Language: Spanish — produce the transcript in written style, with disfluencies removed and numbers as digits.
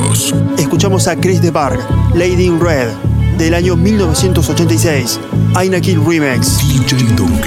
éxitos. Escuchamos a Chris de Burgh, Lady in Red, del año 1986, Aina Kill Remix. DJ Duncan.